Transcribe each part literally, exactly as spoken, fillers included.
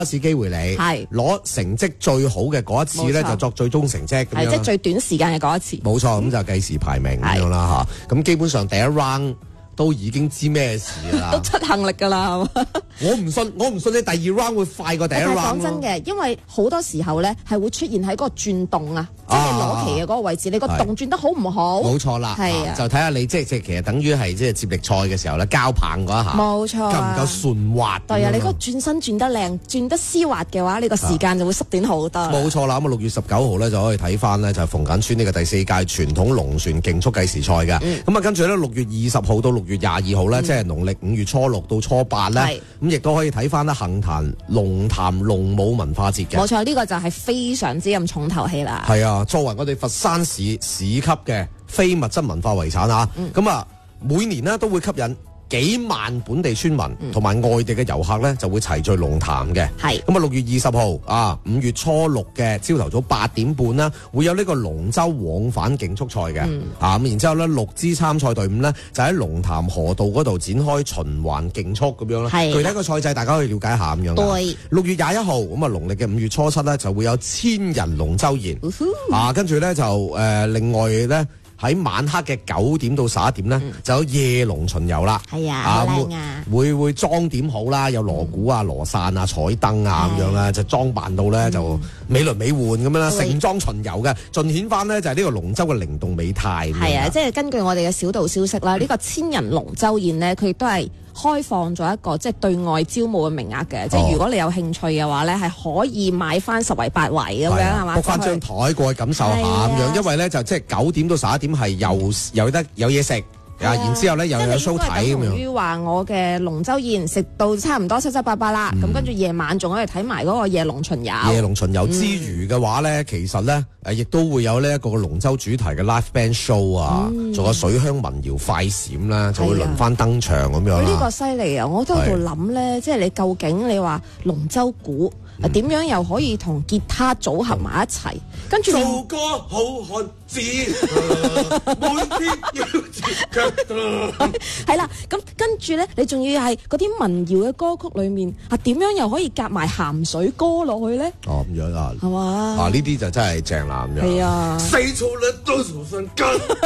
次機會你係攞成績最好嘅嗰一次咧，就作最終成績咁樣。 係即係最短時間嘅嗰一次。 冇錯，咁就計時排名咁樣啦嚇。咁基本上第一 round 都已經知咩事啦， 都出行力㗎啦，係嘛？ 我唔信，我唔信你第二 round 會快過第一 round。 但係講真嘅，因為好多時候咧係會出現喺嗰個轉動啊，即係攞旗嘅嗰個位置，你個動轉得好唔好？ 冇錯啦， 係啊， 就睇下你即係即係其實等於係即係接力賽嘅時候咧，交棒嗰一下， 冇錯， 夠唔夠順滑？ 對啊，你嗰個轉身轉得靚，轉得絲滑嘅話，你個時間就會縮短好多。 冇錯啦，咁啊六月十九號咧就可以睇翻呢，就係鳳錦村呢個第四屆傳統龍船競速計時賽嘅。咁啊跟住咧六月二十號到六月廿二號咧，即係農曆五月初六到初八咧，咁亦都可以睇翻咧杏壇龍潭龍舞文化節嘅。 冇錯，呢個就係非常之咁重頭戲啦。 係啊，作為我哋佛山市市級嘅非物質文化遺產啊，咁啊、嗯、每年呢都會吸引幾萬本地村民同埋外地嘅遊客咧，就會齊聚龍潭嘅。係咁啊，六月二十號啊，五月初六嘅朝頭早八點半啦，會有呢個龍舟往返競速賽嘅。嗯、啊咁，然之後咧六支參賽隊伍呢，就喺龍潭河道嗰度展開循環競速咁樣啦。係具體個賽制大家可以了解下咁樣。對，六月廿一號咁啊，農曆嘅五月初七呢，就會有千人龍舟宴。嗯、啊，跟住咧就誒、呃，另外咧。喺晚黑嘅九點到十一點咧，嗯、就有夜龍巡遊啦。係啊，好靚啊！會會裝點好啦，有鑼鼓啊、羅傘啊、彩燈啊咁樣啦，就裝扮到咧、嗯、就美輪美奐咁樣啦，盛裝巡遊嘅，盡顯翻呢就係呢個龍舟嘅靈動美態。係啊，即係根據我哋嘅小道消息啦，呢、呢個千人龍舟宴呢，佢亦都係開放咗一個即係對外招募嘅名額嘅，即係如果你有興趣嘅話咧，係可以買翻十圍八圍咁樣係嘛，book翻張台過去感受下咁樣，因為咧就即係九點到十一點係又有得有嘢食。啊！然之後咧又有 show 睇咁樣。等於話我嘅龍舟宴食到差唔多七七八八啦，咁跟住夜晚仲可以睇埋嗰個夜龍巡遊。夜龍巡遊之餘嘅話咧，嗯、其實咧誒亦都會有呢一個龍舟主題嘅 live band show 啊，仲、嗯、有水鄉民謠快閃啦，就會輪番登場咁樣。呢、嗯、個犀利啊！我都喺度諗咧，即係你究竟你話龍舟鼓啊點樣又可以同吉他組合埋一齊？跟住做個好漢子，每天要自強。 係啦，咁跟住咧，你仲要係嗰啲民謠嘅歌曲裏面啊，點樣又可以夾埋鹹水歌落去咧？哦，咁樣啊，係嘛？啊，呢啲就真係正啦，咁樣。係啊，四草咧都做身根。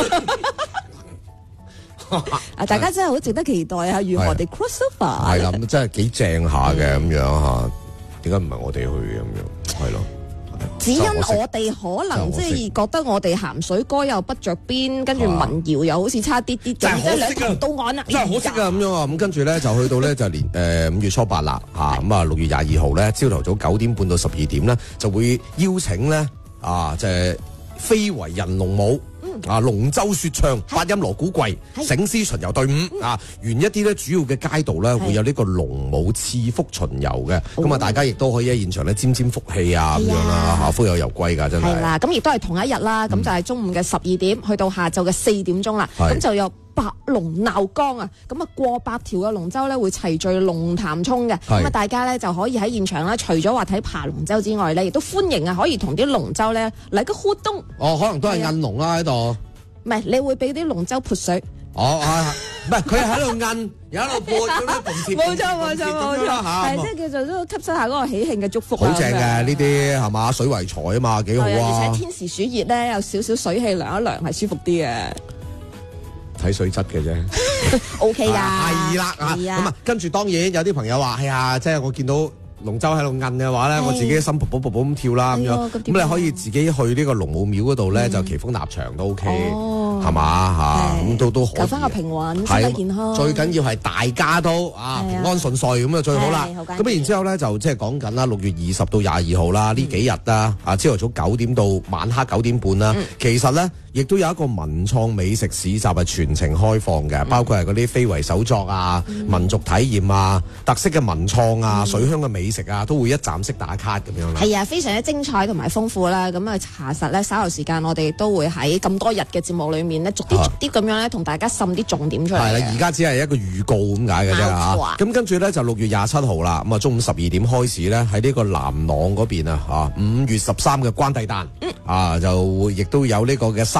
啊，大家真係好值得期待啊！如何我哋 crossover？係啦，咁真係幾正下嘅咁樣嚇。點解唔係我哋去嘅咁樣？係咯。只因我哋可能即係覺得我哋鹹水歌又不着邊，跟住民謠又好似差啲啲，就係兩頭到岸啦。真係可惜啊！咁樣啊，咁跟住咧就去到咧就年誒五月初八啦嚇，咁啊六月廿二號咧朝頭早九點半到十二點咧就會邀請咧啊即係非為人龍舞。啊！龍舟說唱、八音鑼鼓櫃、醒獅巡遊隊伍、嗯、啊，沿一啲咧主要嘅街道咧，會有呢個龍舞賜福巡遊嘅，咁啊、哦，大家亦都可以喺現場咧沾沾福氣啊，咁樣啦嚇，福有攸歸㗎，真係。係啦，咁亦都係同一日啦，咁、嗯、就係中午嘅十二點去到下晝嘅四點鐘啦，咁就有白龍鬧江啊，咁啊過百條嘅龍舟咧會齊聚龍潭涌嘅，咁啊大家咧就可以喺現場咧，除咗話睇爬龍舟之外咧，亦都歡迎啊可以同啲龍舟咧嚟個互動。哦，可能都係摁龍啦喺度。唔係，你會俾啲龍舟潑水。哦，唔係，佢係喺度摁，又喺度潑咁樣同時。冇錯冇錯冇錯，係即係叫做都吸收下嗰個喜慶嘅祝福。好正嘅呢啲係嘛，水為財啊嘛，幾好啊！而且天時暑熱咧，有少少水氣涼一涼係舒服啲嘅。睇水質嘅啫，O K 噶，係啦啊，咁啊，跟住當然有啲朋友話係啊，即係我見到龍舟喺度摁嘅話咧，我自己心卜卜卜卜咁跳啦咁樣，咁你可以自己去呢個龍武廟嗰度咧就祈福納場都 O K，係嘛嚇，咁都都可以。求翻個平穩，身體健康。最緊要係大家都啊平安順遂咁就最好啦。咁啊然之後咧就即係講緊啦，六月二十到廿二號啦，呢幾日啦啊，朝頭早九點到晚黑九點半啦，其實咧。亦都有一個文創美食市集係全程開放嘅，嗯、包括係嗰啲非遺手作啊、嗯、民族體驗啊、特色嘅文創啊、嗯、水鄉嘅美食啊，都會一站式打卡咁樣啦。係啊，非常之精彩同埋豐富啦。咁啊，查實咧稍後時間我哋都會喺咁多日嘅節目裏面咧，逐啲逐啲咁樣咧，同大家滲啲重點出嚟。係啦，而家只係一個預告咁解嘅啫嚇。咁跟住咧就六月廿七號啦，咁啊中午十二點開始咧喺呢個南朗嗰邊啊，嚇五月十三嘅關帝誕、嗯、啊就會亦都有呢個嘅沙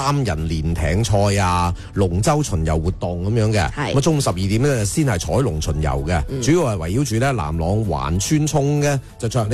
三人連艇賽啊、龍舟巡遊活動咁樣嘅。咁啊，中午十二點咧先係彩龍巡遊嘅，嗯、主要係圍繞住咧南朗環村涌嘅就進行。